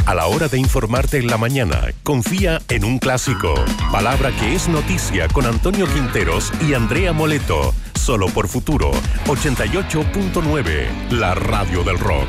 A la hora de informarte en la mañana, confía en un clásico. Palabra que es noticia con Antonio Quinteros y Andrea Moleto. Solo por Futuro 88.9, la radio del rock.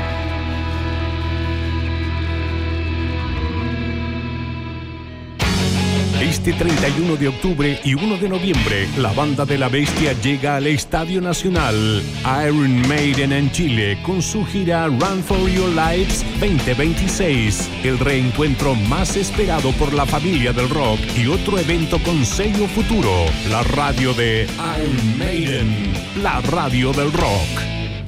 Este 31 de octubre y 1 de noviembre, la Banda de la Bestia llega al Estadio Nacional Iron Maiden en Chile con su gira Run for Your Lives 2026. El reencuentro más esperado por la familia del rock y otro evento con sello Futuro. La radio de Iron Maiden, la radio del rock.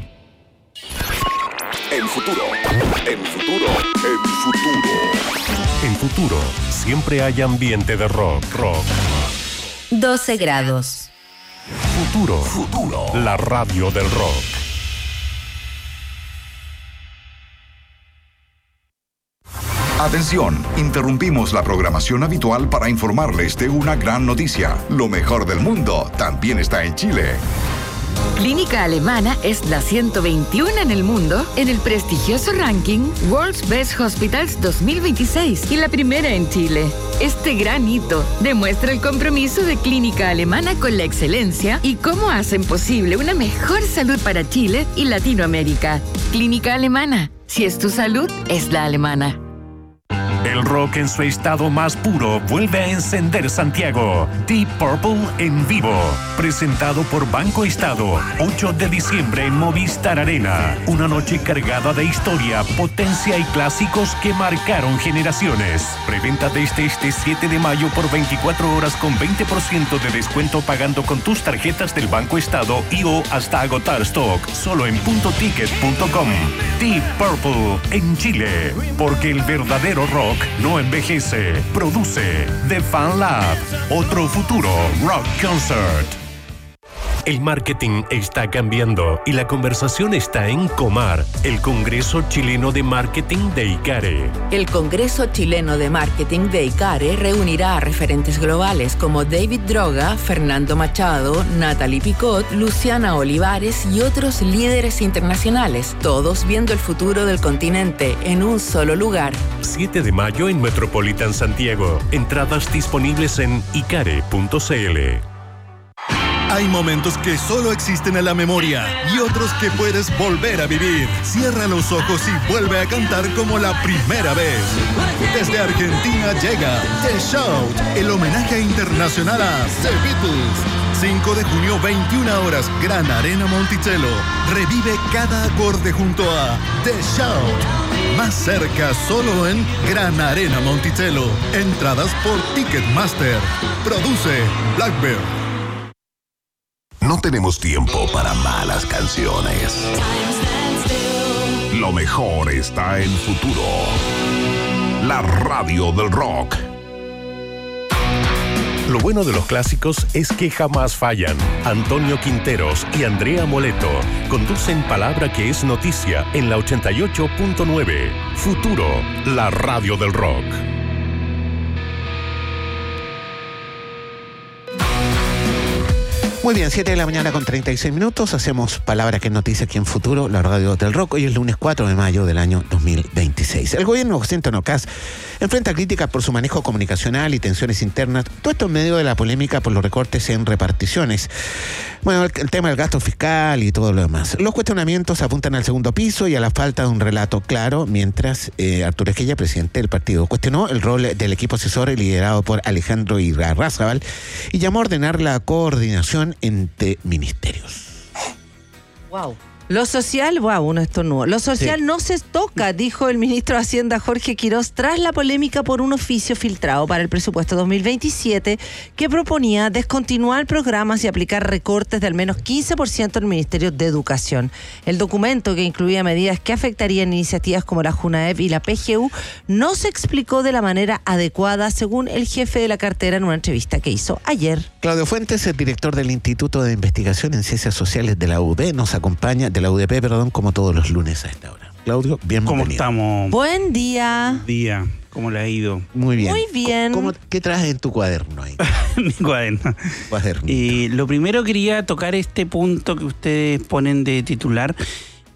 En Futuro, en Futuro, en Futuro. En Futuro, siempre hay ambiente de rock. 12 grados. Futuro, la radio del rock. Atención, interrumpimos la programación habitual para informarles de una gran noticia. Lo mejor del mundo también está en Chile. Clínica Alemana es la 121 en el mundo en el prestigioso ranking World's Best Hospitals 2026 y la primera en Chile. Este gran hito demuestra el compromiso de Clínica Alemana con la excelencia y cómo hacen posible una mejor salud para Chile y Latinoamérica. Clínica Alemana, si es tu salud, es la alemana. El rock en su estado más puro vuelve a encender Santiago. Deep Purple en vivo. Presentado por Banco Estado. 8 de diciembre en Movistar Arena. Una noche cargada de historia, potencia y clásicos que marcaron generaciones. Preventa desde este 7 de mayo por 24 horas con 20% de descuento pagando con tus tarjetas del Banco Estado y o hasta agotar stock. Solo en puntoticket.com. Deep Purple en Chile. Porque el verdadero rock no envejece. Produce The Fan Lab. Otro futuro rock concert. El marketing está cambiando y la conversación está en Comar, el Congreso Chileno de Marketing de ICARE. El Congreso Chileno de Marketing de ICARE reunirá a referentes globales como David Droga, Fernando Machado, Natalie Picot, Luciana Olivares y otros líderes internacionales, todos viendo el futuro del continente en un solo lugar. 7 de mayo en Metropolitan Santiago. Entradas disponibles en icare.cl. Hay momentos que solo existen en la memoria y otros que puedes volver a vivir. Cierra los ojos y vuelve a cantar como la primera vez. Desde Argentina llega The Shout, el homenaje internacional a The Beatles. 5 de junio, 21 horas, Gran Arena Monticello. Revive cada acorde junto a The Shout. Más cerca, solo en Gran Arena Monticello. Entradas por Ticketmaster. Produce Blackbird. No tenemos tiempo para malas canciones. Lo mejor está en Futuro. La radio del rock. Lo bueno de los clásicos es que jamás fallan. Antonio Quinteros y Andrea Moleto conducen Palabra que es noticia en la 88.9. Futuro, la radio del rock. Muy bien, 7 de la mañana con 36 minutos. Hacemos Palabra que es noticia aquí en Futuro, la radio del rock. Hoy es lunes 4 de mayo del año 2026. El gobierno de José Antonio Kast enfrenta críticas por su manejo comunicacional y tensiones internas. Todo esto en medio de la polémica por los recortes en reparticiones. Bueno, el tema del gasto fiscal y todo lo demás. Los cuestionamientos apuntan al segundo piso y a la falta de un relato claro, mientras Arturo Esquella, presidente del partido, cuestionó el rol del equipo asesor liderado por Alejandro Irarrázaval y llamó a ordenar la coordinación entre ministerios. Wow. Lo social, uno estornudo. Lo social sí. No se toca, dijo el ministro de Hacienda Jorge Quirós tras la polémica por un oficio filtrado para el presupuesto 2027 que proponía descontinuar programas y aplicar recortes de al menos 15% en el Ministerio de Educación. El documento, que incluía medidas que afectarían iniciativas como la JUNAEP y la PGU, no se explicó de la manera adecuada, según el jefe de la cartera en una entrevista que hizo ayer. Claudio Fuentes, el director del Instituto de Investigación en Ciencias Sociales de la UD, nos acompaña de la UDP, como todos los lunes a esta hora. Claudio, bienvenido. ¿Cómo estamos? Buen día. Buen día. ¿Cómo le ha ido? Muy bien. Muy bien. ¿Qué traes en tu cuaderno ahí? Mi cuaderno. Cuaderno. Lo primero quería tocar este punto que ustedes ponen de titular,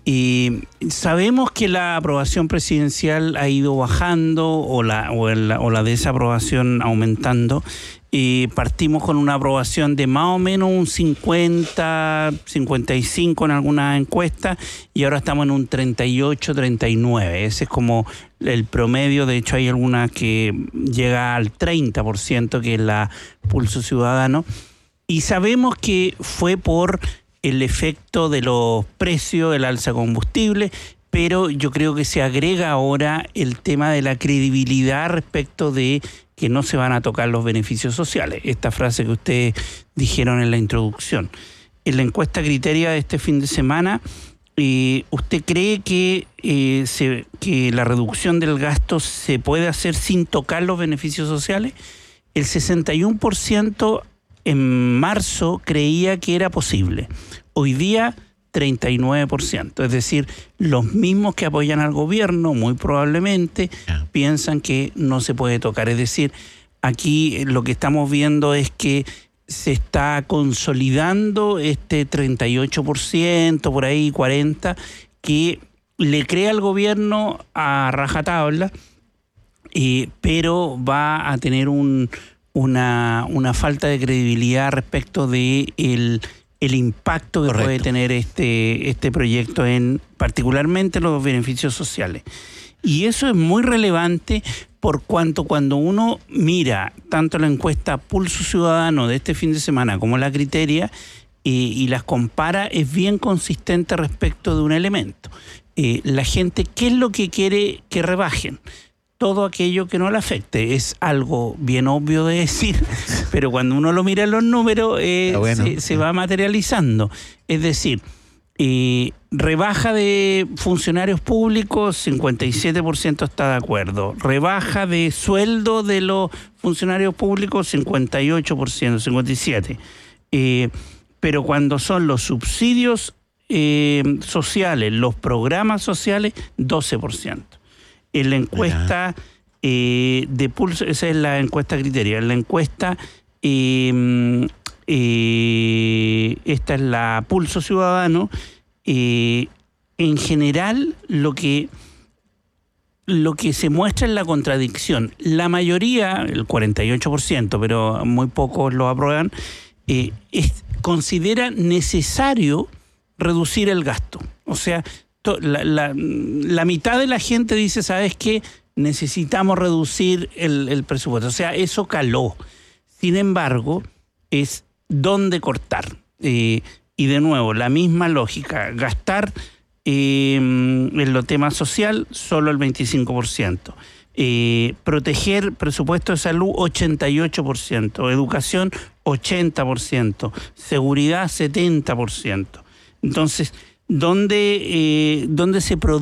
Y sabemos que la aprobación presidencial ha ido bajando o la desaprobación aumentando. Partimos con una aprobación de más o menos un 50, 55 en algunas encuestas y ahora estamos en un 38, 39. Ese es como el promedio. De hecho, hay algunas que llega al 30%, que es la Pulso Ciudadano. Y sabemos que fue por el efecto de los precios, el alza de combustible, pero yo creo que se agrega ahora el tema de la credibilidad respecto de que no se van a tocar los beneficios sociales. Esta frase que ustedes dijeron en la introducción. En la encuesta Criteria de este fin de semana, ¿usted cree que la reducción del gasto se puede hacer sin tocar los beneficios sociales? El 61% en marzo creía que era posible. Hoy día 39%, es decir, los mismos que apoyan al gobierno muy probablemente piensan que no se puede tocar. Es decir, aquí lo que estamos viendo es que se está consolidando este 38%, por ahí 40%, que le crea al gobierno a rajatabla, pero va a tener una falta de credibilidad respecto de el impacto que puede tener este proyecto en particularmente los beneficios sociales. Y eso es muy relevante por cuanto cuando uno mira tanto la encuesta Pulso Ciudadano de este fin de semana como la Criteria y las compara, es bien consistente respecto de un elemento. La gente, ¿qué es lo que quiere que rebajen? Todo aquello que no le afecte. Es algo bien obvio de decir, pero cuando uno lo mira en los números se va materializando. Es decir, rebaja de funcionarios públicos, 57% está de acuerdo. Rebaja de sueldo de los funcionarios públicos, 58%, 57%. Pero cuando son los subsidios sociales, los programas sociales, 12%. En la encuesta de Pulso, esa es la encuesta Criteria. En la encuesta, esta es la Pulso Ciudadano. En general, lo que se muestra es la contradicción. La mayoría, el 48%, pero muy pocos lo aprueban, considera necesario reducir el gasto. O sea, la mitad de la gente dice, ¿sabes qué? Necesitamos reducir el presupuesto. O sea, eso caló. Sin embargo, es dónde cortar. Y de nuevo, la misma lógica. Gastar en los temas social, solo el 25%. Proteger presupuesto de salud, 88%. Educación, 80%. Seguridad, 70%. Entonces, ¿dónde se produce